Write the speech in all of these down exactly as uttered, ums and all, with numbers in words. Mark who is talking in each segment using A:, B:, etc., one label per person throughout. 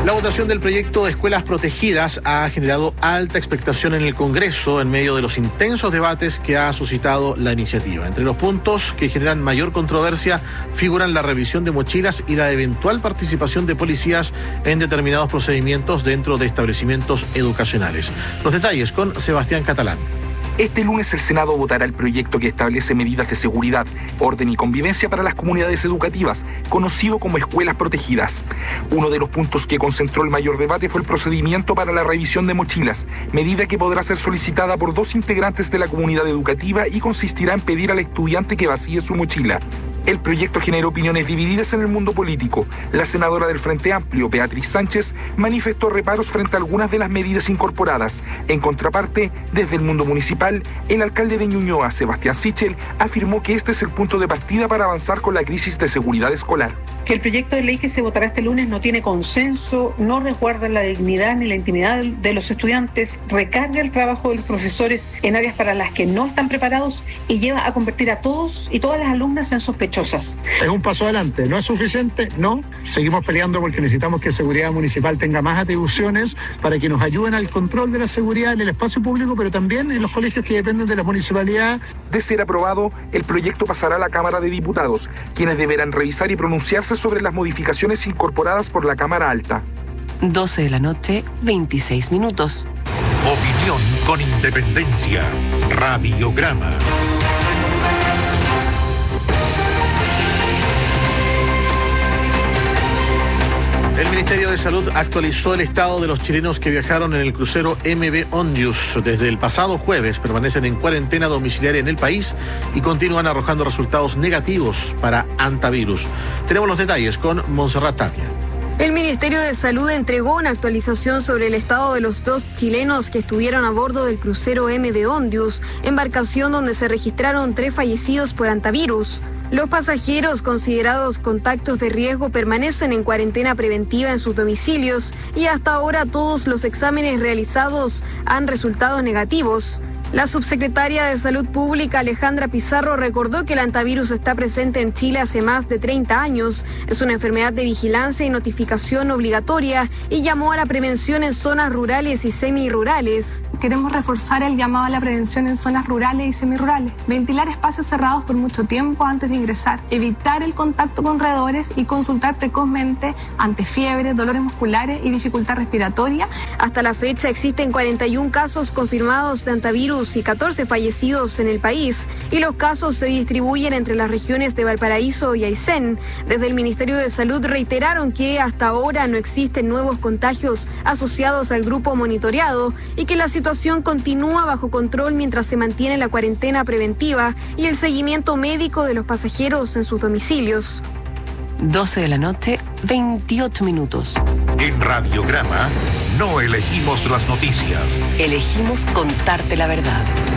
A: La votación del proyecto de escuelas protegidas ha generado alta expectación en el Congreso en medio de los intensos debates que ha suscitado la iniciativa. Entre los puntos que generan mayor controversia figuran la revisión de mochilas y la eventual participación de policías en determinados procedimientos dentro de establecimientos educacionales. Los detalles con Sebastián Catalán.
B: Este lunes el Senado votará el proyecto que establece medidas de seguridad, orden y convivencia para las comunidades educativas, conocido como escuelas protegidas. Uno de los puntos que concentró el mayor debate fue el procedimiento para la revisión de mochilas, medida que podrá ser solicitada por dos integrantes de la comunidad educativa y consistirá en pedir al estudiante que vacíe su mochila. El proyecto generó opiniones divididas en el mundo político. La senadora del Frente Amplio, Beatriz Sánchez, manifestó reparos frente a algunas de las medidas incorporadas. En contraparte, desde el mundo municipal, el alcalde de Ñuñoa, Sebastián Sichel, afirmó que este es el punto de partida para avanzar con la crisis de seguridad escolar.
C: Que el proyecto de ley que se votará este lunes no tiene consenso, no resguarda la dignidad ni la intimidad de los estudiantes, recarga el trabajo de los profesores en áreas para las que no están preparados y lleva a convertir a todos y todas las alumnas en sospechosas.
D: Es un paso adelante, ¿no es suficiente? No. Seguimos peleando porque necesitamos que Seguridad Municipal tenga más atribuciones para que nos ayuden al control de la seguridad en el espacio público, pero también en los colegios que dependen de la municipalidad.
B: De ser aprobado, el proyecto pasará a la Cámara de Diputados, quienes deberán revisar y pronunciarse sobre las modificaciones incorporadas por la Cámara Alta.
E: doce de la noche, veintiséis minutos.
F: Opinión con independencia. Radiograma.
A: El Ministerio de Salud actualizó el estado de los chilenos que viajaron en el crucero M V Ondius. Desde el pasado jueves permanecen en cuarentena domiciliaria en el país y continúan arrojando resultados negativos para antivirus. Tenemos los detalles con Montserrat Tapia.
G: El Ministerio de Salud entregó una actualización sobre el estado de los dos chilenos que estuvieron a bordo del crucero M V Ondius, embarcación donde se registraron tres fallecidos por antivirus. Los pasajeros considerados contactos de riesgo permanecen en cuarentena preventiva en sus domicilios y hasta ahora todos los exámenes realizados han resultado negativos. La subsecretaria de Salud Pública, Alejandra Pizarro, recordó que el antivirus está presente en Chile hace más de treinta años. Es una enfermedad de vigilancia y notificación obligatoria y llamó a la prevención en zonas rurales y semirurales.
H: Queremos reforzar el llamado a la prevención en zonas rurales y semirurales, ventilar espacios cerrados por mucho tiempo antes de ingresar, evitar el contacto con roedores y consultar precozmente ante fiebre, dolores musculares y dificultad respiratoria.
G: Hasta la fecha existen cuarenta y un casos confirmados de antivirus y catorce fallecidos en el país, y los casos se distribuyen entre las regiones de Valparaíso y Aysén. Desde el Ministerio de Salud reiteraron que hasta ahora no existen nuevos contagios asociados al grupo monitoreado y que la situación continúa bajo control mientras se mantiene la cuarentena preventiva y el seguimiento médico de los pasajeros en sus domicilios.
E: doce de la noche, veintiocho minutos.
F: En Radiograma no elegimos las noticias.
E: Elegimos contarte la verdad.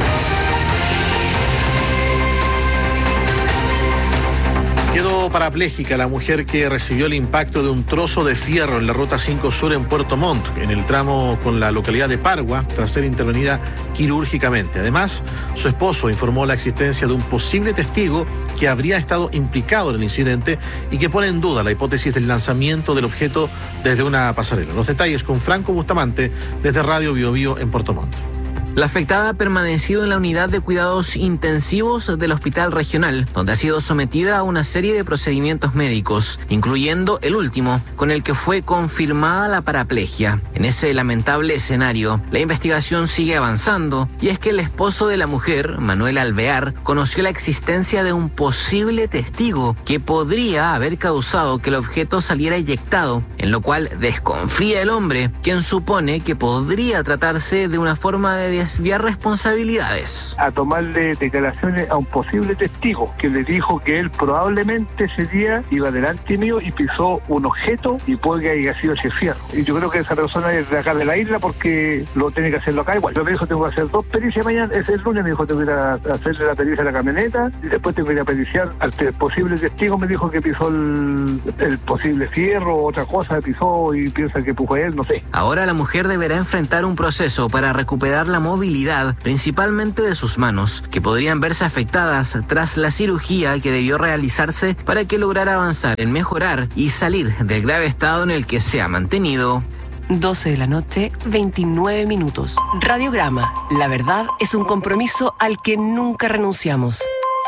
A: Quedó parapléjica la mujer que recibió el impacto de un trozo de fierro en la Ruta cinco Sur en Puerto Montt, en el tramo con la localidad de Pargua, tras ser intervenida quirúrgicamente. Además, su esposo informó la existencia de un posible testigo que habría estado implicado en el incidente y que pone en duda la hipótesis del lanzamiento del objeto desde una pasarela. Los detalles con Franco Bustamante desde Radio Bio Bio en Puerto Montt.
I: La afectada ha permanecido en la unidad de cuidados intensivos del Hospital Regional, donde ha sido sometida a una serie de procedimientos médicos, incluyendo el último, con el que fue confirmada la paraplegia. En ese lamentable escenario, la investigación sigue avanzando, y es que el esposo de la mujer, Manuel Alvear, conoció la existencia de un posible testigo que podría haber causado que el objeto saliera eyectado, en lo cual desconfía el hombre, quien supone que podría tratarse de una forma de desviar responsabilidades.
J: A tomarle declaraciones a un posible testigo que le dijo que él probablemente ese día iba delante mío y pisó un objeto y puede que haya sido ese fierro. Y yo creo que esa persona es de acá de la isla porque lo tiene que hacerlo acá igual. Yo me dijo tengo que hacer dos pericias mañana, es el lunes, me dijo tengo que ir a hacerle la pericia a la camioneta y después tengo que ir a periciar al posible testigo, me dijo que pisó el, el posible fierro o otra cosa, pisó y piensa que puso él, no sé.
I: Ahora la mujer deberá enfrentar un proceso para recuperar la movilidad movilidad, principalmente de sus manos, que podrían verse afectadas tras la cirugía que debió realizarse para que lograra avanzar en mejorar y salir del grave estado en el que se ha mantenido.
E: doce de la noche, veintinueve minutos. Radiograma. La verdad es un compromiso al que nunca renunciamos.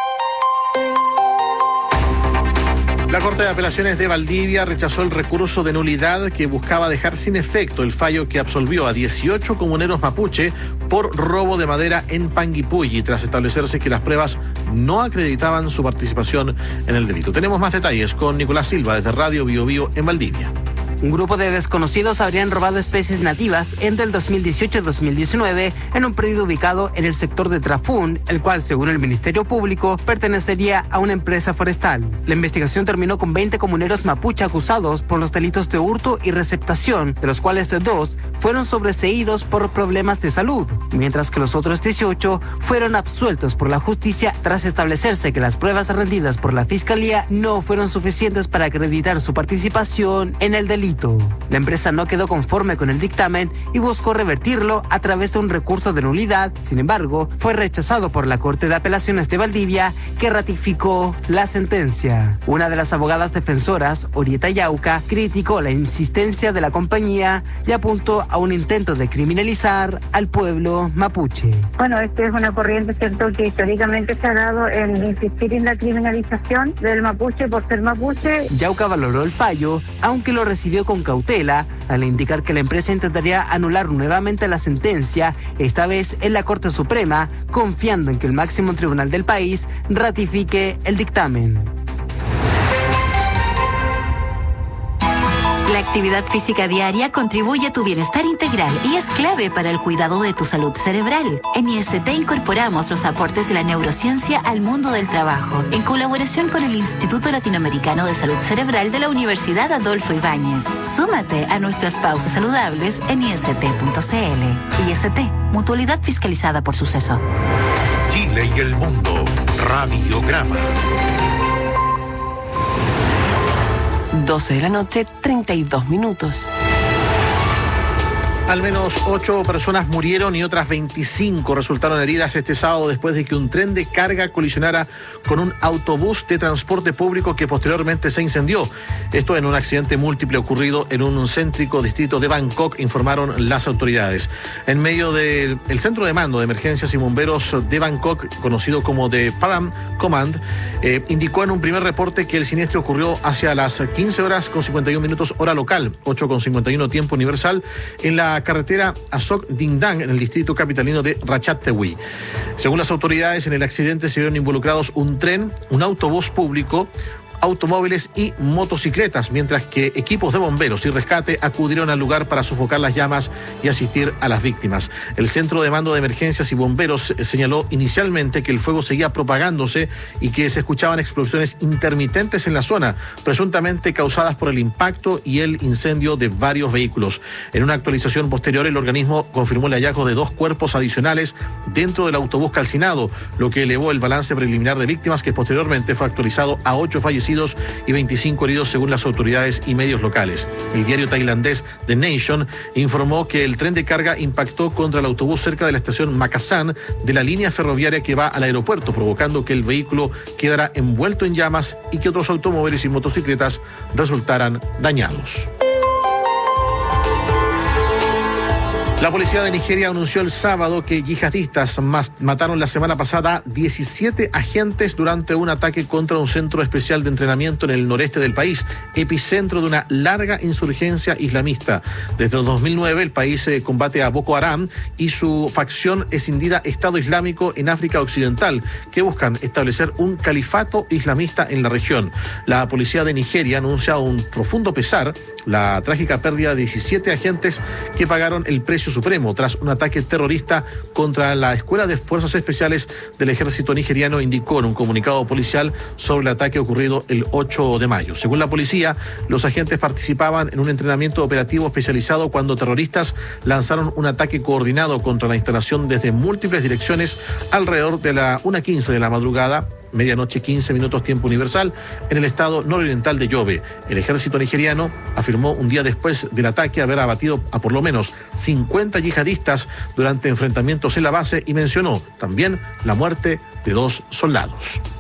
A: La Corte de Apelaciones de Valdivia rechazó el recurso de nulidad que buscaba dejar sin efecto el fallo que absolvió a dieciocho comuneros mapuche por robo de madera en Panguipulli, tras establecerse que las pruebas no acreditaban su participación en el delito. Tenemos más detalles con Nicolás Silva desde Radio Bio Bio en Valdivia.
K: Un grupo de desconocidos habrían robado especies nativas entre el dos mil dieciocho y dos mil diecinueve en un predio ubicado en el sector de Trafún, el cual, según el Ministerio Público, pertenecería a una empresa forestal. La investigación terminó con veinte comuneros mapuche acusados por los delitos de hurto y receptación, de los cuales dos fueron sobreseídos por problemas de salud, mientras que los otros dieciocho fueron absueltos por la justicia tras establecerse que las pruebas rendidas por la Fiscalía no fueron suficientes para acreditar su participación en el delito. La empresa no quedó conforme con el dictamen y buscó revertirlo a través de un recurso de nulidad. Sin embargo, fue rechazado por la Corte de Apelaciones de Valdivia, que ratificó la sentencia. Una de las abogadas defensoras, Orieta Yauca, criticó la insistencia de la compañía y apuntó a un intento de criminalizar al pueblo mapuche.
L: Bueno, esta es una corriente, cierto, que históricamente se ha dado en insistir en la criminalización del mapuche por ser mapuche.
K: Yauca valoró el fallo, aunque lo recibió con cautela, al indicar que la empresa intentaría anular nuevamente la sentencia, esta vez en la Corte Suprema, confiando en que el máximo tribunal del país ratifique el dictamen.
M: La actividad física diaria contribuye a tu bienestar integral y es clave para el cuidado de tu salud cerebral. En I S T incorporamos los aportes de la neurociencia al mundo del trabajo, en colaboración con el Instituto Latinoamericano de Salud Cerebral de la Universidad Adolfo Ibáñez. Súmate a nuestras pausas saludables en I S T punto C L. I S T, mutualidad fiscalizada por Suceso.
F: Chile y el mundo. Radiograma.
E: doce de la noche, treinta y dos minutos.
A: Al menos ocho personas murieron y otras veinticinco resultaron heridas este sábado después de que un tren de carga colisionara con un autobús de transporte público que posteriormente se incendió. Esto en un accidente múltiple ocurrido en un céntrico distrito de Bangkok, informaron las autoridades. En medio del el Centro de Mando de Emergencias y Bomberos de Bangkok, conocido como The Param Command, eh, indicó en un primer reporte que el siniestro ocurrió hacia las quince horas con cincuenta y un minutos hora local, ocho con cincuenta y uno tiempo universal, en la carretera Asok Dingdang, en el distrito capitalino de Ratchathewi. Según las autoridades, en el accidente se vieron involucrados un tren, un autobús público, automóviles y motocicletas, mientras que equipos de bomberos y rescate acudieron al lugar para sofocar las llamas y asistir a las víctimas. El Centro de Mando de Emergencias y Bomberos señaló inicialmente que el fuego seguía propagándose y que se escuchaban explosiones intermitentes en la zona, presuntamente causadas por el impacto y el incendio de varios vehículos. En una actualización posterior, el organismo confirmó el hallazgo de dos cuerpos adicionales dentro del autobús calcinado, lo que elevó el balance preliminar de víctimas, que posteriormente fue actualizado a ocho fallecidos y veinticinco heridos según las autoridades y medios locales. El diario tailandés The Nation informó que el tren de carga impactó contra el autobús cerca de la estación Makassan de la línea ferroviaria que va al aeropuerto, provocando que el vehículo quedara envuelto en llamas y que otros automóviles y motocicletas resultaran dañados. La policía de Nigeria anunció el sábado que yihadistas mataron la semana pasada diecisiete agentes durante un ataque contra un centro especial de entrenamiento en el noreste del país, epicentro de una larga insurgencia islamista. Desde el dos mil nueve, el país combate a Boko Haram y su facción escindida Estado Islámico en África Occidental, que buscan establecer un califato islamista en la región. La policía de Nigeria anuncia un profundo pesar la trágica pérdida de diecisiete agentes que pagaron el precio supremo tras un ataque terrorista contra la Escuela de Fuerzas Especiales del Ejército Nigeriano, indicó en un comunicado policial sobre el ataque ocurrido el ocho de mayo. Según la policía, los agentes participaban en un entrenamiento operativo especializado cuando terroristas lanzaron un ataque coordinado contra la instalación desde múltiples direcciones alrededor de la una quince de la madrugada medianoche quince minutos tiempo universal, en el estado nororiental de Yobe. El ejército nigeriano afirmó un día después del ataque haber abatido a por lo menos cincuenta yihadistas durante enfrentamientos en la base y mencionó también la muerte de dos soldados.